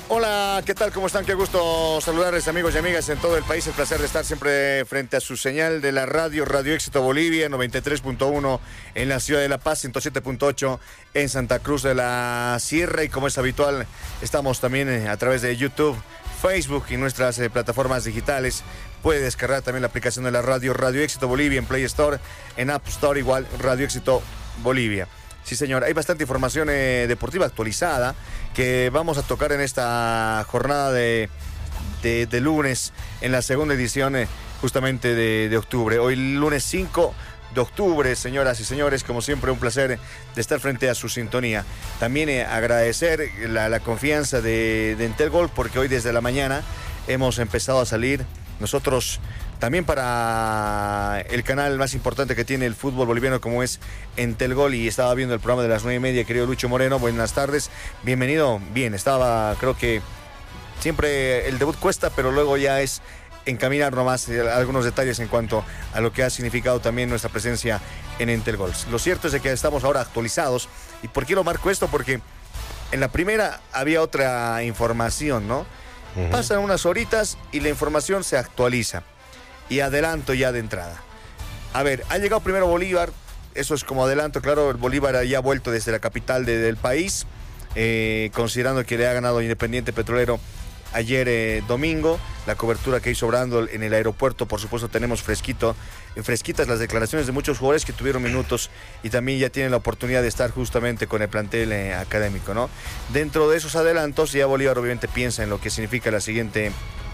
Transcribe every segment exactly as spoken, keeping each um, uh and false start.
Hola, ¿qué tal? ¿Cómo están? Qué gusto saludarles, amigos y amigas en todo el país. El placer de estar siempre frente a su señal de la radio, Radio Éxito Bolivia, noventa y tres punto uno en la ciudad de La Paz, ciento siete punto ocho en Santa Cruz de la Sierra. Y como es habitual, estamos también a través de YouTube, Facebook y nuestras eh, plataformas digitales. Puede descargar también la aplicación de la radio, Radio Éxito Bolivia en Play Store, en App Store igual, Radio Éxito Bolivia. Sí, señor, hay bastante información eh, deportiva actualizada que vamos a tocar en esta jornada de, de, de lunes, en la segunda edición eh, justamente de, de octubre. Hoy lunes cinco de octubre, señoras y señores, como siempre un placer de estar frente a su sintonía. También eh, agradecer la, la confianza de, de Entelgol, porque hoy desde la mañana hemos empezado a salir nosotros también para el canal más importante que tiene el fútbol boliviano, como es Entelgol, y estaba viendo el programa de las nueve y media, querido Lucho Moreno. Buenas tardes, bienvenido. Bien, estaba, creo que siempre el debut cuesta, pero luego ya es encaminar nomás algunos detalles en cuanto a lo que ha significado también nuestra presencia en Entelgol. Lo cierto es que estamos ahora actualizados. ¿Y por qué lo marco esto? Porque en la primera había otra información, ¿no? Uh-huh. Pasan unas horitas y la información se actualiza. Y adelanto ya de entrada. A ver, ha llegado primero Bolívar, eso es como adelanto, claro, el Bolívar ya ha vuelto desde la capital de, del país, eh, considerando que le ha ganado Independiente Petrolero ayer eh, domingo. La cobertura que hizo Brando en el aeropuerto, por supuesto tenemos fresquito, eh, fresquitas las declaraciones de muchos jugadores que tuvieron minutos y también ya tienen la oportunidad de estar justamente con el plantel eh, académico, ¿no? Dentro de esos adelantos ya Bolívar obviamente piensa en lo que significa la siguiente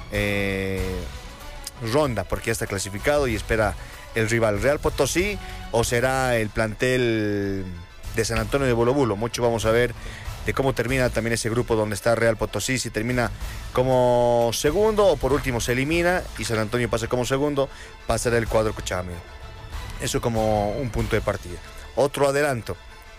eh, ronda, porque ya está clasificado y espera el rival, Real Potosí o será el plantel de San Antonio de Bolobulo. Mucho vamos a ver de cómo termina también ese grupo donde está Real Potosí, si termina como segundo o por último se elimina y San Antonio pasa como segundo, pasará el cuadro Cochabamba. Eso como un punto de partida. Otro adelanto,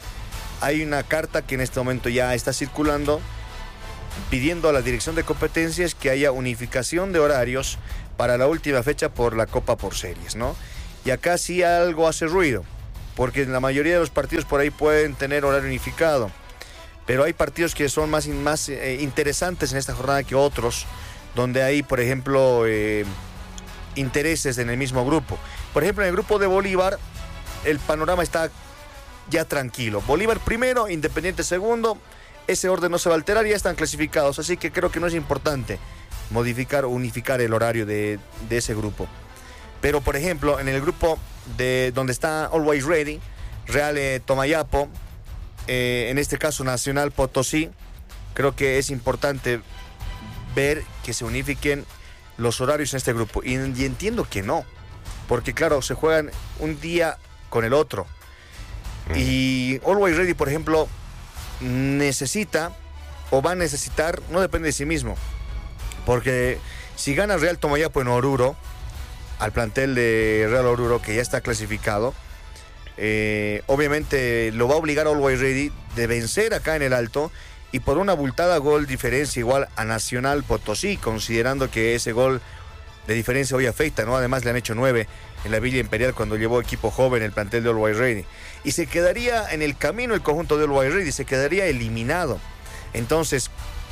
hay una carta que en este momento ya está circulando pidiendo a la dirección de competencias que haya unificación de horarios para la última fecha por la Copa por Series, ¿no? Y acá sí algo hace ruido, porque en la mayoría de los partidos por ahí pueden tener horario unificado, pero hay partidos que son más, más eh, interesantes en esta jornada que otros, donde hay, por ejemplo, eh, intereses en el mismo grupo. Por ejemplo, en el grupo de Bolívar, el panorama está ya tranquilo. Bolívar primero, Independiente segundo, ese orden no se va a alterar, ya están clasificados, así que creo que no es importante modificar o unificar el horario de, de ese grupo. Pero, por ejemplo, en el grupo de donde está Always Ready, Real eh, Tomayapo, eh, en este caso Nacional Potosí, creo que es importante ver que se unifiquen los horarios en este grupo. Y, y entiendo que no, porque claro, se juegan un día con el otro. Mm. Y Always Ready, por ejemplo, necesita o va a necesitar, no depende de sí mismo, porque si gana Real Tomayapo en Oruro, al plantel de Real Oruro, que ya está clasificado, eh, obviamente lo va a obligar a Always Ready de vencer acá en el Alto y por una abultada gol diferencia igual a Nacional Potosí, considerando que ese gol de diferencia hoy afecta, ¿no? Además le han hecho nueve en la Villa Imperial cuando llevó equipo joven el plantel de Always Ready. Y se quedaría en el camino el conjunto de Always Ready, se quedaría eliminado. Entonces,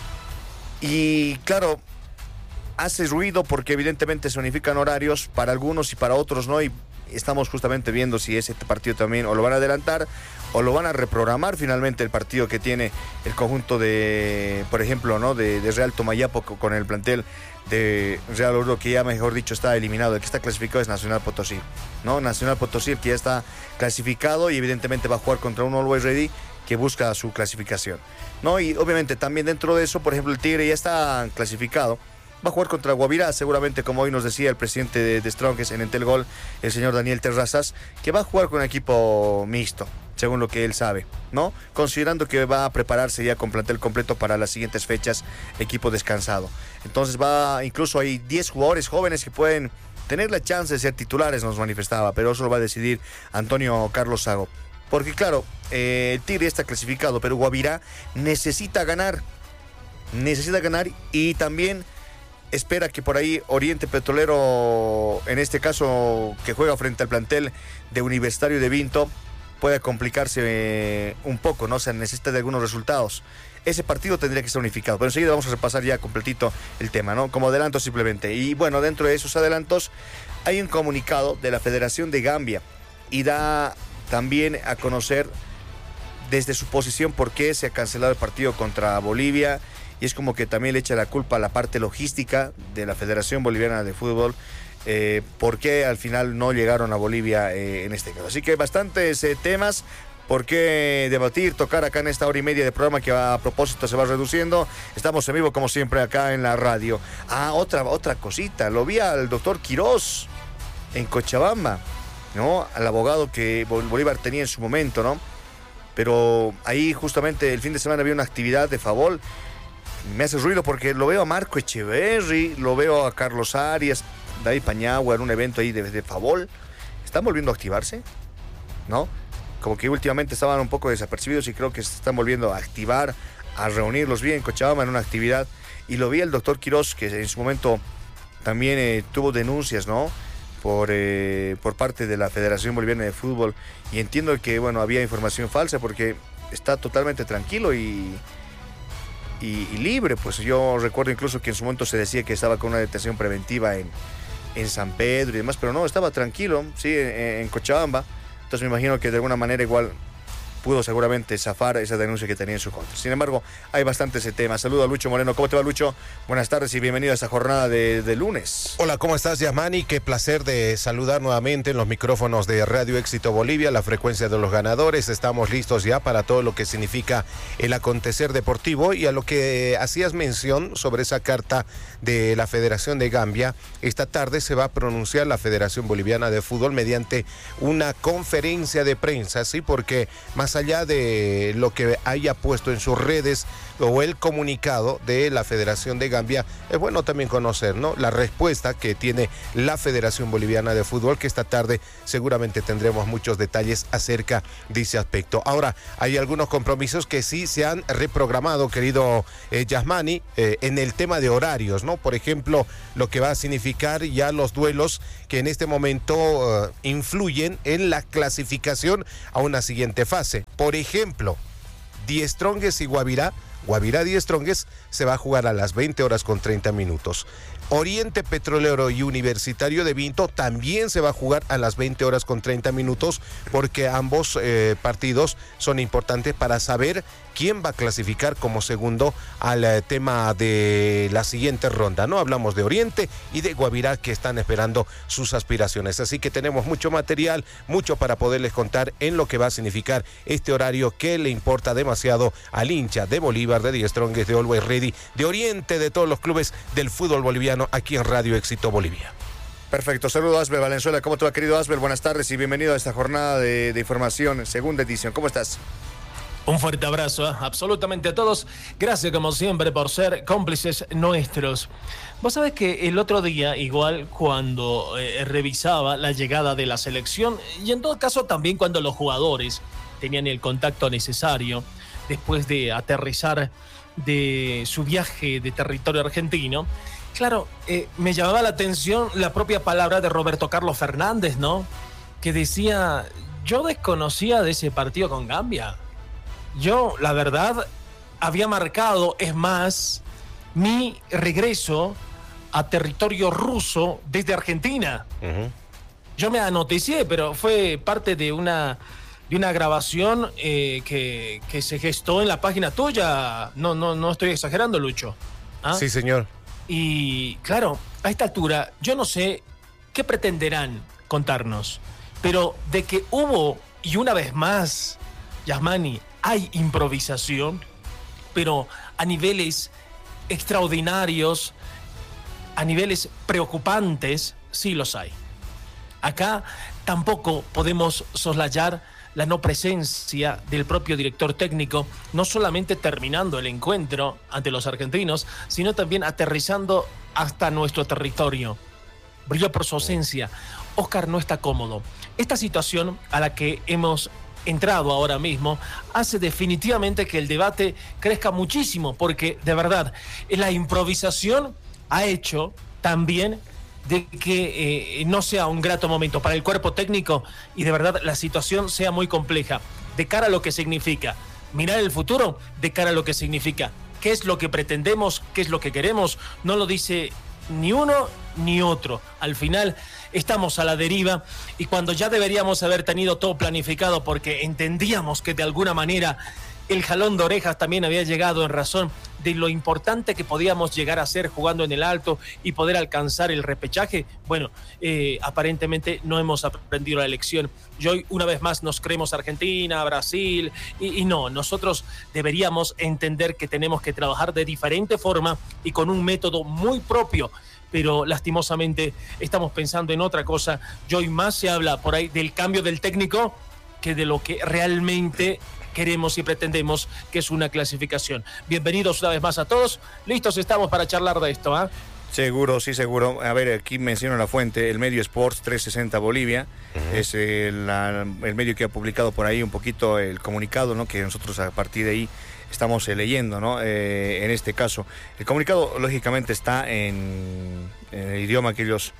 y claro, hace ruido porque evidentemente se unifican horarios para algunos y para otros no, y estamos justamente viendo si ese partido también o lo van a adelantar o lo van a reprogramar finalmente el partido que tiene el conjunto de, por ejemplo, ¿no? de, de Real Tomayapo con el plantel de Real Oruro, que ya mejor dicho está eliminado. El que está clasificado es Nacional Potosí, ¿no? Nacional Potosí, el que ya está clasificado y evidentemente va a jugar contra un Always Ready que busca su clasificación, ¿no? Y obviamente también dentro de eso, por ejemplo, el Tigre ya está clasificado, va a jugar contra Guavirá, seguramente, como hoy nos decía el presidente de, de Strongest en Entelgol, el señor Daniel Terrazas, que va a jugar con equipo mixto, según lo que él sabe, ¿no? Considerando que va a prepararse ya con plantel completo para las siguientes fechas, equipo descansado. Entonces va, incluso hay diez jugadores jóvenes que pueden tener la chance de ser titulares, nos manifestaba, pero eso lo va a decidir Antonio Carlos Sago. Porque claro, eh, el Tigre está clasificado, pero Guavirá necesita ganar, necesita ganar y también espera que por ahí Oriente Petrolero, en este caso que juega frente al plantel de Universitario de Vinto, pueda complicarse eh, un poco, ¿no? O sea, necesita de algunos resultados. ese partido tendría que ser unificado. Pero enseguida vamos a repasar ya completito el tema, ¿no? Como adelanto simplemente. Y bueno, dentro de esos adelantos hay un comunicado de la Federación de Gambia y da también a conocer desde su posición por qué se ha cancelado el partido contra Bolivia, y es como que también le echa la culpa a la parte logística de la Federación Boliviana de Fútbol, eh, por qué al final no llegaron a Bolivia eh, en este caso. Así que hay bastantes eh, temas por qué debatir, tocar acá en esta hora y media de programa que a propósito se va reduciendo. Estamos en vivo como siempre acá en la radio. Ah, otra, otra cosita, lo vi al doctor Quirós en Cochabamba, ¿no? Al abogado que Bolívar tenía en su momento, ¿no? Pero ahí justamente el fin de semana había una actividad de Favol. Me hace ruido porque lo veo a Marco Echeverry, lo veo a Carlos Arias, David Pañagua en un evento ahí de, de Favol. ¿Están volviendo a activarse? ¿No? Como que últimamente estaban un poco desapercibidos y creo que se están volviendo a activar, a reunirlos bien en Cochabamba en una actividad. Y lo vi el doctor Quirós, que en su momento también eh, tuvo denuncias, ¿no? Por, eh, por parte de la Federación Boliviana de Fútbol. Y entiendo que, bueno, había información falsa porque está totalmente tranquilo y... Y, y libre. Pues yo recuerdo incluso que en su momento se decía que estaba con una detención preventiva en, en San Pedro y demás, pero no, estaba tranquilo, sí, en, en Cochabamba. Entonces me imagino que de alguna manera igual pudo seguramente zafar esa denuncia que tenía en su contra. Sin embargo, hay bastantes temas. Saludo a Lucho Moreno. ¿Cómo te va, Lucho? Buenas tardes y bienvenido a esta jornada de, de lunes. Hola, ¿cómo estás, Yasmani? Qué placer de saludar nuevamente en los micrófonos de Radio Éxito Bolivia, la frecuencia de los ganadores. Estamos listos ya para todo lo que significa el acontecer deportivo y a lo que hacías mención sobre esa carta de la Federación de Gambia. Esta tarde se va a pronunciar la Federación Boliviana de Fútbol mediante una conferencia de prensa, ¿sí? Porque más allá de lo que haya puesto en sus redes o el comunicado de la Federación de Gambia, es bueno también conocer, ¿no?, la respuesta que tiene la Federación Boliviana de Fútbol, que esta tarde seguramente tendremos muchos detalles acerca de ese aspecto. Ahora, hay algunos compromisos que sí se han reprogramado, querido eh, Yasmani, eh, en el tema de horarios, ¿no? Por ejemplo, lo que va a significar ya los duelos que en este momento uh, influyen en la clasificación a una siguiente fase. Por ejemplo, Die Strongest y Guavirá, Guavirá Die Strongest se va a jugar a las veinte horas con treinta minutos. Oriente Petrolero y Universitario de Vinto también se va a jugar a las veinte horas con treinta minutos porque ambos eh, partidos son importantes para saber quién va a clasificar como segundo al eh, tema de la siguiente ronda, ¿no? Hablamos de Oriente y de Guavirá, que están esperando sus aspiraciones. Así que tenemos mucho material, mucho para poderles contar en lo que va a significar este horario que le importa demasiado al hincha de Bolívar, de Die Strongest, de Always Ready, de Oriente, de todos los clubes del fútbol boliviano aquí en Radio Éxito Bolivia. Perfecto, saludo a Asbel Valenzuela. ¿Cómo te va, querido Asbel? Buenas tardes y bienvenido a esta jornada de, de información, segunda edición. ¿Cómo estás? Un fuerte abrazo ¿eh? absolutamente a todos. Gracias como siempre por ser cómplices nuestros. Vos sabés que el otro día, igual cuando eh, revisaba la llegada de la selección, y en todo caso también cuando los jugadores tenían el contacto necesario después de aterrizar de su viaje de territorio argentino, claro, eh, me llamaba la atención la propia palabra de Roberto Carlos Fernández, ¿no? Que decía, yo desconocía de ese partido con Gambia. Yo, la verdad, había marcado, es más, mi regreso a territorio ruso desde Argentina. Uh-huh. Yo me anoticié, pero fue parte de una, de una grabación eh, que, que se gestó en la página tuya. No, no, no estoy exagerando, Lucho. ¿Ah? Sí, señor. Y, claro, a esta altura, yo no sé qué pretenderán contarnos, pero de que hubo, y una vez más, Yasmani, hay improvisación, pero a niveles extraordinarios, a niveles preocupantes, sí los hay. Acá tampoco podemos soslayar la no presencia del propio director técnico, no solamente terminando el encuentro ante los argentinos, sino también aterrizando hasta nuestro territorio. Brilló por su ausencia. Oscar no está cómodo. Esta situación a la que hemos entrado ahora mismo hace definitivamente que el debate crezca muchísimo, porque de verdad la improvisación ha hecho también de que eh, no sea un grato momento para el cuerpo técnico y de verdad la situación sea muy compleja de cara a lo que significa mirar el futuro de cara a lo que significa. ¿Qué es lo que pretendemos? ¿Qué es lo que queremos? No lo dice ni uno ni otro. Al final estamos a la deriva y cuando ya deberíamos haber tenido todo planificado porque entendíamos que de alguna manera el jalón de orejas también había llegado en razón de lo importante que podíamos llegar a ser jugando en el alto y poder alcanzar el repechaje. Bueno, eh, aparentemente no hemos aprendido la lección. Y hoy una vez más nos creemos Argentina, Brasil y, y no, nosotros deberíamos entender que tenemos que trabajar de diferente forma y con un método muy propio. Pero lastimosamente estamos pensando en otra cosa. Y hoy más se habla por ahí del cambio del técnico que de lo que realmente queremos y pretendemos, que es una clasificación. Bienvenidos una vez más a todos. Listos estamos para charlar de esto, ¿ah? ¿eh? Seguro, sí, seguro. A ver, aquí menciono la fuente, el medio Sports trescientos sesenta Bolivia. Uh-huh. Es el, la, el medio que ha publicado por ahí un poquito el comunicado, ¿no? Que nosotros a partir de ahí estamos eh, leyendo, ¿no? Eh, en este caso, el comunicado lógicamente está en, en el idioma que ellos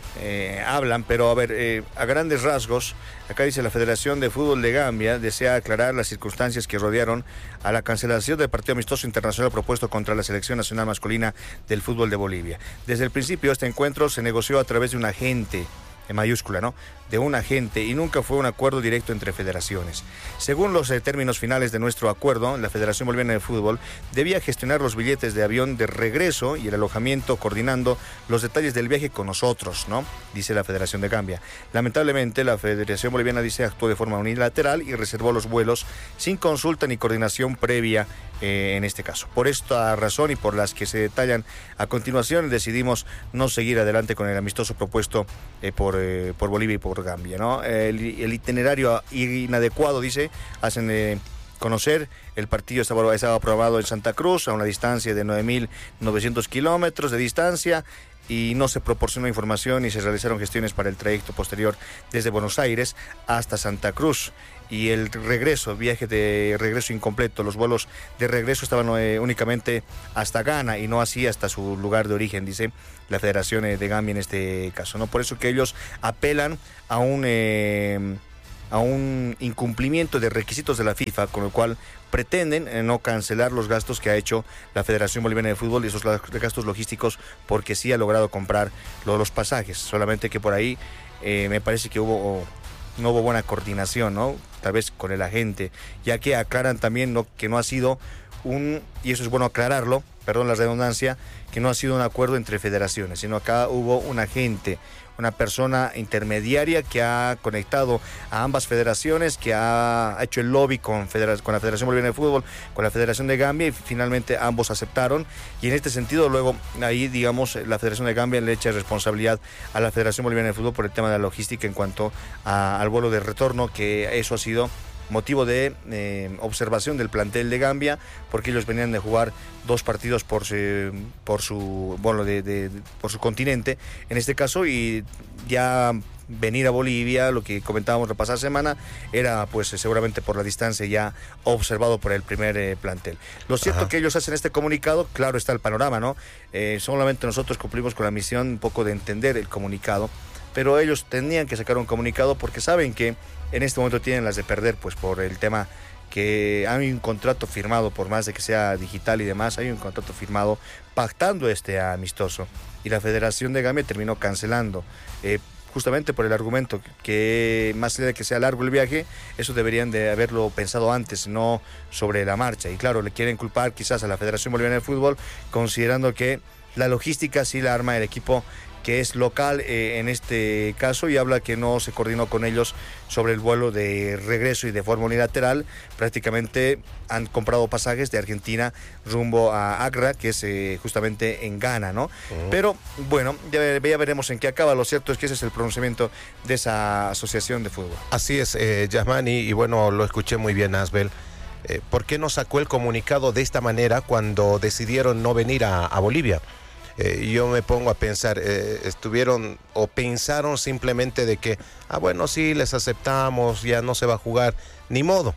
Eh, hablan, pero a ver, eh, a grandes rasgos, acá dice: la Federación de Fútbol de Gambia desea aclarar las circunstancias que rodearon a la cancelación del partido amistoso internacional propuesto contra la Selección Nacional Masculina del Fútbol de Bolivia. Desde el principio este encuentro se negoció a través de un agente, en mayúscula, ¿no? De un agente, y nunca fue un acuerdo directo entre federaciones. Según los eh, términos finales de nuestro acuerdo, la Federación Boliviana de Fútbol debía gestionar los billetes de avión de regreso y el alojamiento, coordinando los detalles del viaje con nosotros, ¿no? Dice la Federación de Gambia. Lamentablemente, la Federación Boliviana, dice, actuó de forma unilateral y reservó los vuelos sin consulta ni coordinación previa eh, en este caso. Por esta razón y por las que se detallan a continuación, decidimos no seguir adelante con el amistoso propuesto eh, por, eh, por Bolivia y por Gambia, ¿no? El, el itinerario inadecuado, dice, hacen eh, conocer. El partido estaba, estaba aprobado en Santa Cruz, a una distancia de nueve mil novecientos kilómetros de distancia, y no se proporcionó información ni se realizaron gestiones para el trayecto posterior desde Buenos Aires hasta Santa Cruz. Y el regreso, viaje de regreso incompleto, los vuelos de regreso estaban eh, únicamente hasta Ghana y no así hasta su lugar de origen, dice la Federación de Gambia en este caso, ¿no? Por eso que ellos apelan a un, eh, a un incumplimiento de requisitos de la FIFA, con el cual pretenden eh, no cancelar los gastos que ha hecho la Federación Boliviana de Fútbol y esos gastos logísticos, porque sí ha logrado comprar lo, los pasajes, solamente que por ahí eh, me parece que hubo... Oh, no hubo buena coordinación, ¿no? Tal vez con el agente, ya que aclaran también, ¿no?, que no ha sido un, y eso es bueno aclararlo, perdón la redundancia, que no ha sido un acuerdo entre federaciones, sino acá hubo un agente, una persona intermediaria que ha conectado a ambas federaciones, que ha hecho el lobby con, federa- con la Federación Boliviana de Fútbol, con la Federación de Gambia, y finalmente ambos aceptaron. Y en este sentido, luego, ahí, digamos, la Federación de Gambia le echa responsabilidad a la Federación Boliviana de Fútbol por el tema de la logística en cuanto a, al vuelo de retorno, que eso ha sido motivo de eh, observación del plantel de Gambia, porque ellos venían de jugar dos partidos por su, por su bueno, de, de, de, por su continente, en este caso, y ya venir a Bolivia, lo que comentábamos la pasada semana, era pues seguramente por la distancia ya observado por el primer eh, plantel. Lo cierto, Ajá. que ellos hacen este comunicado, claro está el panorama, ¿no? Eh, solamente nosotros cumplimos con la misión un poco de entender el comunicado, pero ellos tenían que sacar un comunicado porque saben que en este momento tienen las de perder, pues por el tema que hay un contrato firmado, por más de que sea digital y demás, hay un contrato firmado pactando este amistoso, y la Federación de Gambia terminó cancelando, eh, justamente por el argumento que más allá de que sea largo el viaje, eso deberían de haberlo pensado antes, no sobre la marcha. Y claro, le quieren culpar quizás a la Federación Boliviana de Fútbol, considerando que la logística sí la arma el equipo que es local eh, en este caso, y habla que no se coordinó con ellos sobre el vuelo de regreso, y de forma unilateral prácticamente han comprado pasajes de Argentina rumbo a Accra, que es eh, justamente en Ghana, ¿no? Uh-huh. Pero bueno, ya, ya veremos en qué acaba. Lo cierto es que ese es el pronunciamiento de esa asociación de fútbol. Así es, eh, Yasmani, y bueno, lo escuché muy bien, Asbel. Eh, ¿Por qué no sacó el comunicado de esta manera cuando decidieron no venir a, a Bolivia? Eh, yo me pongo a pensar, eh, estuvieron o pensaron simplemente de que, ah, bueno, sí, les aceptamos, ya no se va a jugar, ni modo.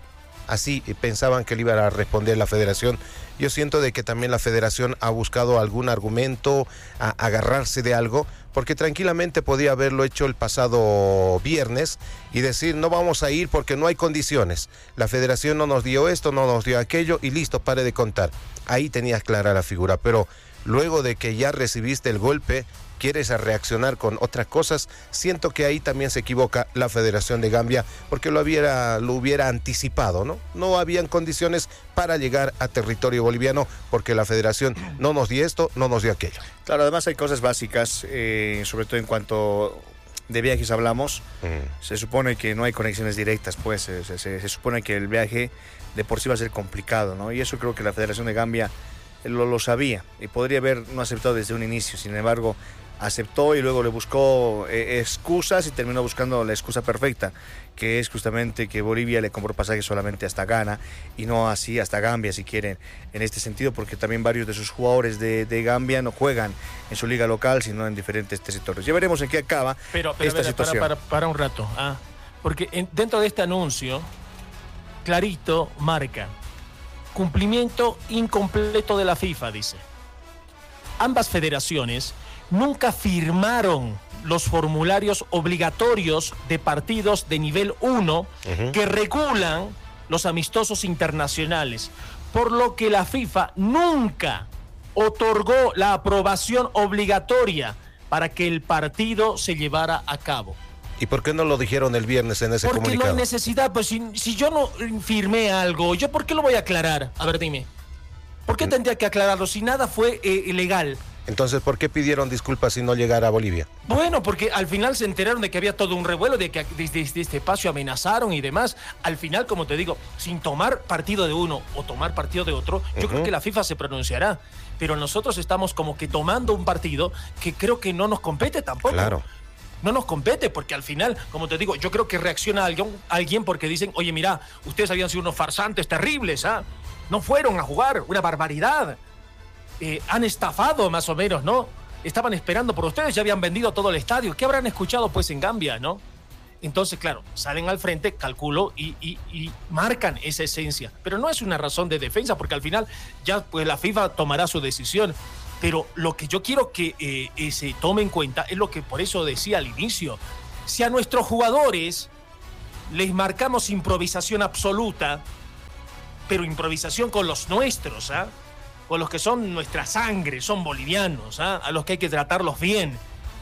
así pensaban que le iba a responder la federación. Yo siento de que también la federación ha buscado algún argumento, a agarrarse de algo, porque tranquilamente podía haberlo hecho el pasado viernes y decir no vamos a ir porque no hay condiciones. La federación no nos dio esto, no nos dio aquello y listo, pare de contar. Ahí tenías clara la figura, pero luego de que ya recibiste el golpe, quieres a reaccionar con otras cosas. Siento que ahí también se equivoca la Federación de Gambia, porque lo hubiera, lo hubiera anticipado, ¿no? No habían condiciones para llegar a territorio boliviano, porque la Federación no nos dio esto, no nos dio aquello. Claro, además hay cosas básicas, eh, sobre todo en cuanto de viajes hablamos. Mm. Se supone que no hay conexiones directas, pues se, se, se supone que el viaje de por sí va a ser complicado, ¿no? Y eso creo que la Federación de Gambia lo, lo sabía y podría haber no aceptado desde un inicio. Sin embargo, aceptó y luego le buscó eh, excusas y terminó buscando la excusa perfecta, que es justamente que Bolivia le compró pasajes solamente hasta Ghana y no así hasta Gambia, si quieren, en este sentido, porque también varios de sus jugadores de, de Gambia no juegan en su liga local, sino en diferentes territorios. Ya veremos en qué acaba pero, pero, esta pero, situación. Para, para, para un rato, ah, porque en, dentro de este anuncio, clarito marca cumplimiento incompleto de la FIFA, dice. Ambas federaciones nunca firmaron los formularios obligatorios de partidos de nivel uno uh-huh. que regulan los amistosos internacionales, por lo que la FIFA nunca otorgó la aprobación obligatoria para que el partido se llevara a cabo. ¿Y por qué no lo dijeron el viernes en ese Porque comunicado? Porque no hay necesidad, pues si, si yo no firmé algo, ¿yo por qué lo voy a aclarar? A ver, dime. ¿Por qué tendría que aclararlo si nada fue eh, legal? Entonces, ¿por qué pidieron disculpas si no llegara a Bolivia? Bueno, porque al final se enteraron de que había todo un revuelo, de que desde, desde este espacio amenazaron y demás. Al final, como te digo, sin tomar partido de uno o tomar partido de otro, yo uh-huh. creo que la FIFA se pronunciará. Pero nosotros estamos como que tomando un partido que creo que no nos compete tampoco. Claro. No nos compete, porque al final, como te digo, yo creo que reacciona alguien, alguien porque dicen, oye, mira, ustedes habían sido unos farsantes terribles, ¿ah? No fueron a jugar, una barbaridad. Eh, han estafado más o menos, ¿no? Estaban esperando por ustedes, ya habían vendido todo el estadio. ¿Qué habrán escuchado pues en Gambia, no? Entonces, claro, salen al frente, calculo, y, y, y marcan esa esencia. Pero no es una razón de defensa, porque al final ya pues la FIFA tomará su decisión. Pero lo que yo quiero que eh, eh, se tome en cuenta es lo que por eso decía al inicio. Si a nuestros jugadores les marcamos improvisación absoluta, pero improvisación con los nuestros, ¿ah? Con los que son nuestra sangre, son bolivianos, ¿ah? A los que hay que tratarlos bien.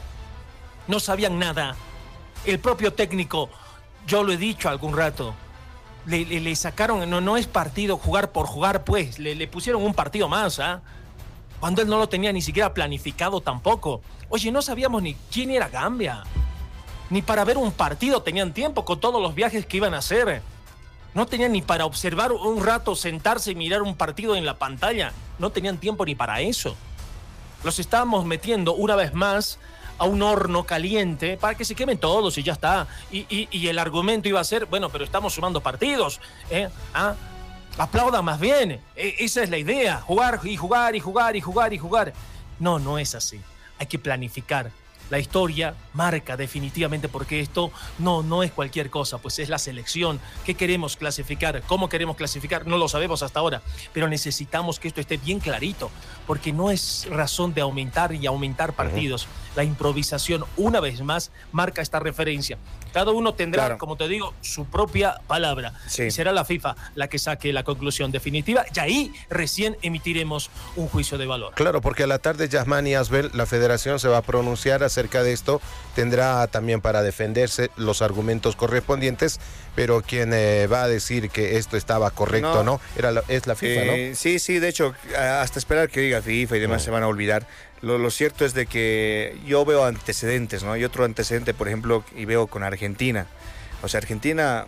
No sabían nada. El propio técnico, yo lo he dicho algún rato, le, le, le sacaron, no, no es partido jugar por jugar, pues, le, le pusieron un partido más, ¿ah? Cuando él no lo tenía ni siquiera planificado tampoco. Oye, no sabíamos ni quién era Gambia. Ni para ver un partido tenían tiempo con todos los viajes que iban a hacer. No tenían ni para observar un rato, sentarse y mirar un partido en la pantalla. No tenían tiempo ni para eso. Los estábamos metiendo una vez más a un horno caliente para que se quemen todos y ya está. Y, y, y el argumento iba a ser, bueno, pero estamos sumando partidos, ¿eh? ¿Ah? Aplauda más bien. E- esa es la idea. Jugar y jugar y jugar y jugar y jugar. No, no es así. Hay que planificar. La historia marca definitivamente, porque esto no, no es cualquier cosa, pues es la selección. ¿Qué queremos clasificar? ¿Cómo queremos clasificar? No lo sabemos hasta ahora, pero necesitamos que esto esté bien clarito, porque no es razón de aumentar y aumentar partidos. Uh-huh. La improvisación, una vez más, marca esta referencia. Cada uno tendrá, claro, como te digo, su propia palabra. Sí. Y será la FIFA la que saque la conclusión definitiva, y ahí recién emitiremos un juicio de valor. Claro, porque a la tarde, Yasmani Asbel, la federación se va a pronunciar acerca de esto, tendrá también para defenderse los argumentos correspondientes, pero quien eh, va a decir que esto estaba correcto, ¿no? ¿no? Era la, es la FIFA, eh, ¿no? Sí, sí, de hecho, hasta esperar que diga FIFA y demás no. se van a olvidar. Lo, lo cierto es de que yo veo antecedentes, ¿no? Y otro antecedente, por ejemplo, y veo con Argentina. O sea, Argentina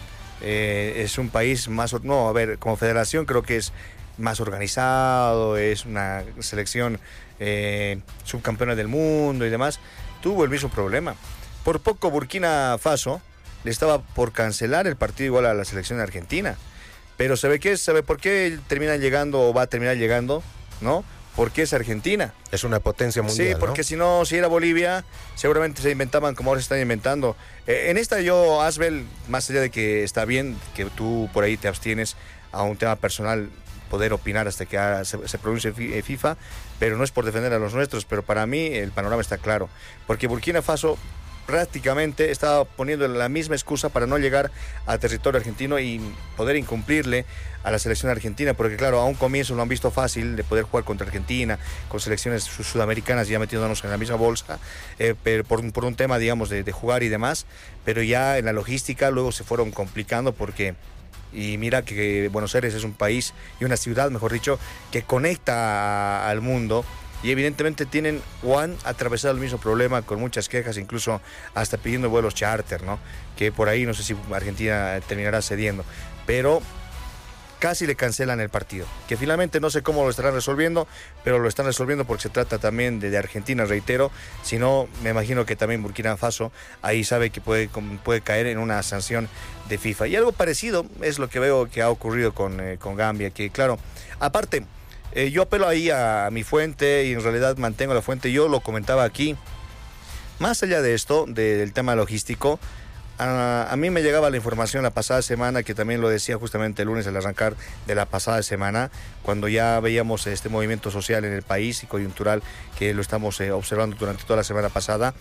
eh, es un país más, no, a ver, como federación creo que es más organizado, es una selección eh, subcampeona del mundo y demás. Tuvo el mismo problema. Por poco Burkina Faso le estaba por cancelar el partido igual a la selección argentina. Pero ¿sabe qué? ¿Sabe por qué termina llegando o va a terminar llegando? ¿No? porque es Argentina. Es una potencia mundial, Sí, porque ¿no? si no, si era Bolivia, seguramente se inventaban como ahora se están inventando. Eh, en esta yo, Asbel, más allá de que está bien que tú por ahí te abstienes a un tema personal, poder opinar hasta que ah, se, se pronuncie FIFA, pero no es por defender a los nuestros, pero para mí el panorama está claro, porque Burkina Faso prácticamente estaba poniendo la misma excusa para no llegar a territorio argentino y poder incumplirle a la selección argentina, porque claro, a un comienzo lo han visto fácil de poder jugar contra Argentina, con selecciones sudamericanas ya metiéndonos en la misma bolsa, eh, pero por, por un tema, digamos, de, de jugar y demás, pero ya en la logística luego se fueron complicando porque... Y mira que Buenos Aires es un país y una ciudad, mejor dicho, que conecta a, al mundo. Y evidentemente tienen o han atravesado el mismo problema con muchas quejas, incluso hasta pidiendo vuelos charter, ¿no? Que por ahí no sé si Argentina terminará cediendo. Pero casi le cancelan el partido. Que finalmente no sé cómo lo estarán resolviendo, pero lo están resolviendo porque se trata también de, de Argentina, reitero. Si no, me imagino que también Burkina Faso ahí sabe que puede, puede caer en una sanción de FIFA. Y algo parecido es lo que veo que ha ocurrido con, eh, con Gambia, que claro, aparte... Eh, yo apelo ahí a, a mi fuente y en realidad mantengo la fuente. Yo lo comentaba aquí. Más allá de esto, de, del tema logístico, a, a mí me llegaba la información la pasada semana, que también lo decía justamente el lunes al arrancar de la pasada semana, cuando ya veíamos este movimiento social en el país y coyuntural que lo estamos eh, observando durante toda la semana pasada.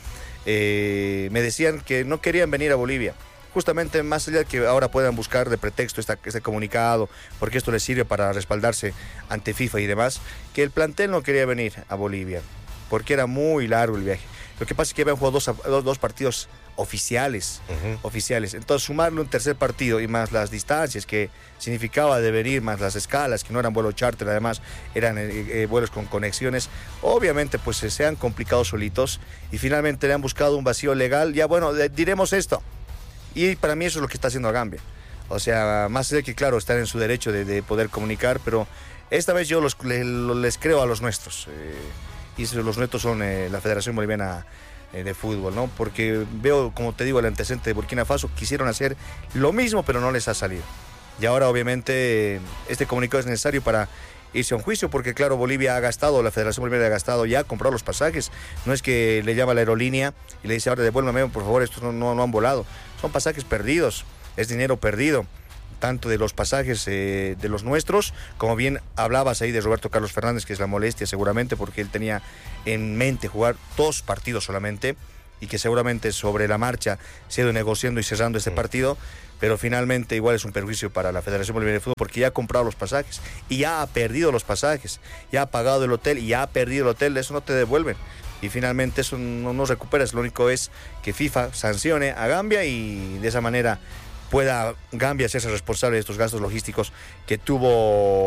Eh, me decían que no querían venir a Bolivia. Justamente más allá de que ahora puedan buscar de pretexto esta, este comunicado, porque esto les sirve para respaldarse ante FIFA y demás, que el plantel no quería venir a Bolivia, porque era muy largo el viaje. Lo que pasa es que habían jugado dos, dos, dos partidos oficiales, uh-huh. oficiales. Entonces sumarle un tercer partido y más las distancias que significaba de venir, más las escalas, que no eran vuelos charter, además eran eh, eh, vuelos con conexiones, obviamente pues eh, se han complicado solitos y finalmente le han buscado un vacío legal. Ya bueno, eh, diremos esto. Y para mí eso es lo que está haciendo Gambia. O sea, más allá de que, claro, están en su derecho de, de poder comunicar, pero esta vez yo los, les, les creo a los nuestros. Eh, y los nuestros son eh, la Federación Boliviana eh, de Fútbol, ¿no? Porque veo, como te digo, el antecedente de Burkina Faso, quisieron hacer lo mismo, pero no les ha salido. Y ahora, obviamente, este comunicado es necesario para irse a un juicio, porque claro, Bolivia ha gastado, la Federación Boliviana ha gastado, ya ha comprado los pasajes. No es que le llama a la aerolínea y le dice, ahora devuélvame, por favor, estos no, no, no han volado. Son pasajes perdidos, es dinero perdido, tanto de los pasajes eh, de los nuestros, como bien hablabas ahí de Roberto Carlos Fernández, que es la molestia seguramente, porque él tenía en mente jugar dos partidos solamente, y que seguramente sobre la marcha se ha ido negociando y cerrando este partido, pero finalmente igual es un perjuicio para la Federación Boliviana de Fútbol, porque ya ha comprado los pasajes, y ya ha perdido los pasajes, ya ha pagado el hotel, y ya ha perdido el hotel, eso no te devuelven. Y finalmente eso no, no recuperas, lo único es que FIFA sancione a Gambia y de esa manera pueda Gambia hacerse responsable de estos gastos logísticos que tuvo